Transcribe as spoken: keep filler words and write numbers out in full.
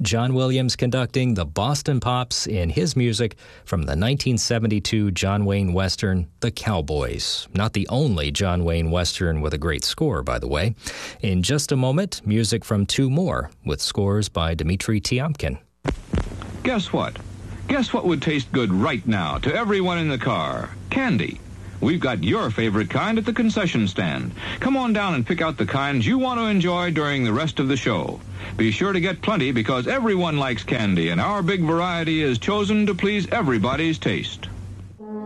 John Williams conducting the Boston Pops in his music from the nineteen seventy-two John Wayne Western, The Cowboys. Not the only John Wayne Western with a great score, by the way. In just a moment, music from two more with scores by Dmitri Tiomkin. Guess what? Guess what would taste good right now to everyone in the car? Candy. We've got your favorite kind at the concession stand. Come on down and pick out the kinds you want to enjoy during the rest of the show. Be sure to get plenty because everyone likes candy, and our big variety is chosen to please everybody's taste.